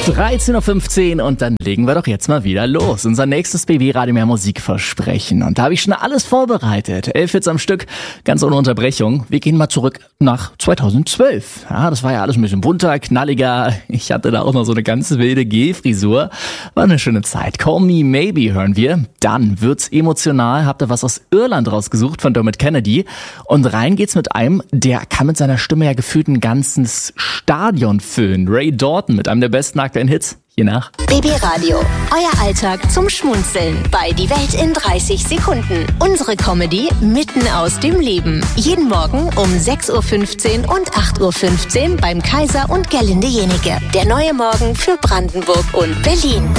13.15 Uhr und dann legen wir doch jetzt mal wieder los. Unser nächstes BB-Radio mehr Musikversprechen. Und da habe ich schon alles vorbereitet. 11 Hits am Stück, ganz ohne Unterbrechung. Wir gehen mal zurück nach 2012. Ja, das war ja alles ein bisschen bunter, knalliger. Ich hatte da auch noch so eine ganz wilde Gel-Frisur. War eine schöne Zeit. Call Me Maybe hören wir. Dann wird's emotional. Habt ihr was aus Irland rausgesucht von Dermot Kennedy. Und rein geht's mit einem, der kann mit seiner Stimme ja gefühlt ein ganzes Stadion füllen. Ray Dalton mit einem der besten aktuellen Hits. Je nach BB Radio, euer Alltag zum Schmunzeln bei Die Welt in 30 Sekunden. Unsere Comedy mitten aus dem Leben. Jeden Morgen um 6.15 Uhr und 8.15 Uhr beim Kaiser und Gerlinde Jenike. Der neue Morgen für Brandenburg und Berlin.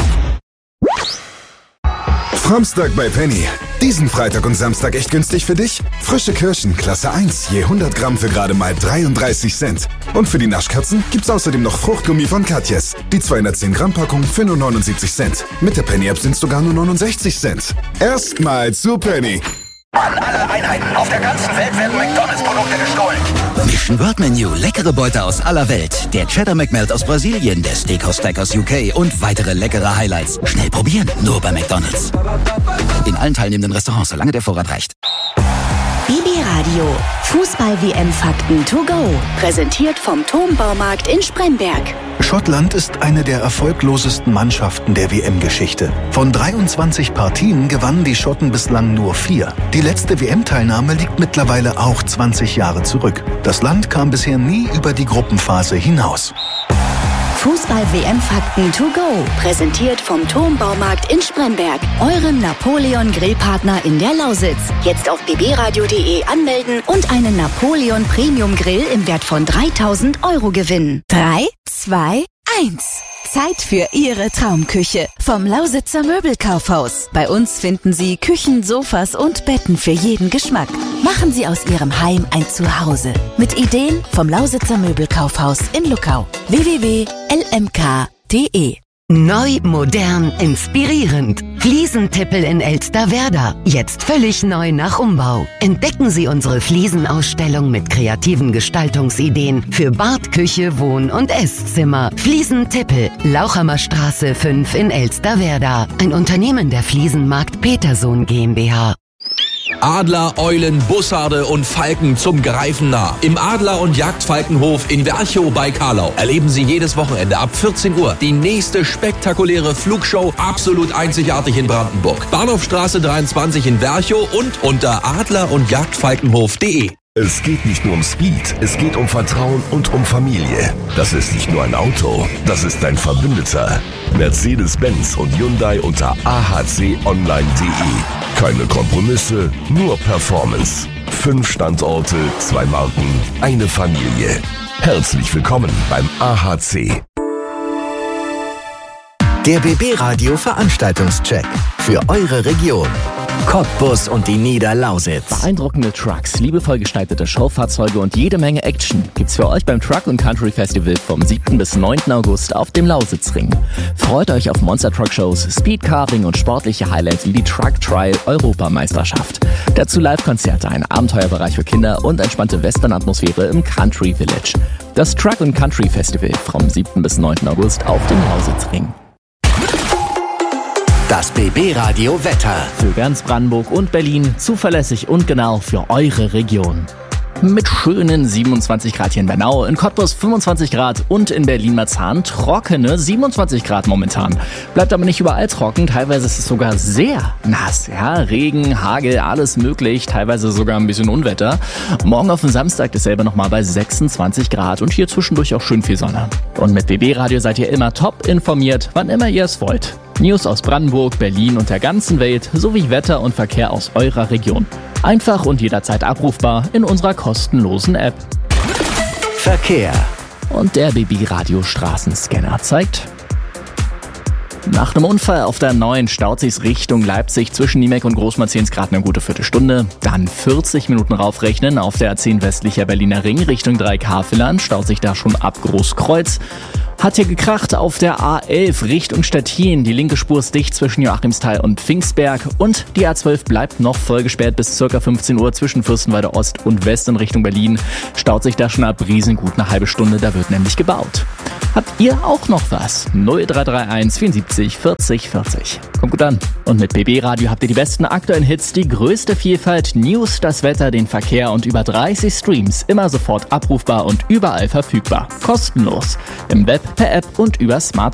Samstag bei Penny. Diesen Freitag und Samstag echt günstig für dich? Frische Kirschen, Klasse 1, je 100 Gramm für gerade mal 33 Cent. Und für die Naschkatzen gibt's außerdem noch Fruchtgummi von Katjes. Die 210 Gramm Packung für nur 79 Cent. Mit der Penny-App sind's sogar nur 69 Cent. Erstmal zu Penny. An alle Einheiten auf der ganzen Welt werden McDonalds-Produkte gestohlen. Mission World Menu, leckere Beute aus aller Welt. Der Cheddar McMelt aus Brasilien, der Steakhouse Stack aus UK und weitere leckere Highlights. Schnell probieren, nur bei McDonalds. In allen teilnehmenden Restaurants, solange der Vorrat reicht. BB Radio, Fußball-WM-Fakten to go. Präsentiert vom Turmbaumarkt in Spremberg. Schottland ist eine der erfolglosesten Mannschaften der WM-Geschichte. Von 23 Partien gewannen die Schotten bislang nur 4. Die letzte WM-Teilnahme liegt mittlerweile auch 20 Jahre zurück. Das Land kam bisher nie über die Gruppenphase hinaus. Fußball-WM-Fakten to go. Präsentiert vom Turmbaumarkt in Spremberg. Eurem Napoleon-Grillpartner in der Lausitz. Jetzt auf bbradio.de anmelden und einen Napoleon Premium Grill im Wert von 3.000 € gewinnen. 3, 2, 1. Zeit für Ihre Traumküche vom Lausitzer Möbelkaufhaus. Bei uns finden Sie Küchen, Sofas und Betten für jeden Geschmack. Machen Sie aus Ihrem Heim ein Zuhause. Mit Ideen vom Lausitzer Möbelkaufhaus in Luckau. www.lmk.de. Neu, modern, inspirierend. Fliesentippel in Elsterwerda. Jetzt völlig neu nach Umbau. Entdecken Sie unsere Fliesenausstellung mit kreativen Gestaltungsideen für Bad, Küche, Wohn- und Esszimmer. Fliesentippel, Lauchhammer Straße 5 in Elsterwerda. Ein Unternehmen der Fliesenmarkt Petersohn GmbH. Adler, Eulen, Bussarde und Falken zum Greifen nah. Im Adler- und Jagdfalkenhof in Werchow bei Karlau erleben Sie jedes Wochenende ab 14 Uhr die nächste spektakuläre Flugshow, absolut einzigartig in Brandenburg. Bahnhofstraße 23 in Werchow und unter adler- und jagdfalkenhof.de. Es geht nicht nur um Speed, es geht um Vertrauen und um Familie. Das ist nicht nur ein Auto, das ist ein Verbündeter. Mercedes-Benz und Hyundai unter ahconline.de. Keine Kompromisse, nur Performance. 5 Standorte, 2 Marken, eine Familie. Herzlich willkommen beim AHC. Der BB Radio Veranstaltungscheck für eure Region. Cottbus und die Niederlausitz. Beeindruckende Trucks, liebevoll gestaltete Showfahrzeuge und jede Menge Action gibt's für euch beim Truck & Country Festival vom 7. bis 9. August auf dem Lausitzring. Freut euch auf Monster-Truck-Shows, Speedcarving und sportliche Highlights wie die Truck Trial Europameisterschaft. Dazu Live-Konzerte, ein Abenteuerbereich für Kinder und entspannte Western-Atmosphäre im Country Village. Das Truck & Country Festival vom 7. bis 9. August auf dem Lausitzring. Das BB Radio Wetter. Für ganz Brandenburg und Berlin zuverlässig und genau für eure Region. Mit schönen 27 Grad hier in Bernau, in Cottbus 25 Grad und in Berlin-Marzahn trockene 27 Grad momentan. Bleibt aber nicht überall trocken, teilweise ist es sogar sehr nass. Ja, Regen, Hagel, alles möglich, teilweise sogar ein bisschen Unwetter. Morgen auf den Samstag dasselbe nochmal bei 26 Grad und hier zwischendurch auch schön viel Sonne. Und mit BB Radio seid ihr immer top informiert, wann immer ihr es wollt. News aus Brandenburg, Berlin und der ganzen Welt sowie Wetter und Verkehr aus eurer Region. Einfach und jederzeit abrufbar in unserer kostenlosen App. Verkehr. Und der BB Radio Straßenscanner zeigt: Nach einem Unfall auf der 9 staut sich's Richtung Leipzig zwischen Niemek und Großmarzinsgrad eine gute Viertelstunde. Dann 40 Minuten raufrechnen auf der A10 westlicher Berliner Ring Richtung 3K-Villern, staut sich da schon ab Großkreuz. Hat hier gekracht auf der A11 Richtung Stettin. Die linke Spur ist dicht zwischen Joachimsthal und Pfingstberg. Und die A12 bleibt noch voll gesperrt bis ca. 15 Uhr zwischen Fürstenwalde Ost und West in Richtung Berlin. Staut sich da schon ab Riesengut eine halbe Stunde, da wird nämlich gebaut. Habt ihr auch noch was? 0331 74 40 40. Kommt gut an. Und mit BB Radio habt ihr die besten aktuellen Hits, die größte Vielfalt, News, das Wetter, den Verkehr und über 30 Streams. Immer sofort abrufbar und überall verfügbar. Kostenlos. Im Web, per App und über Smartphone.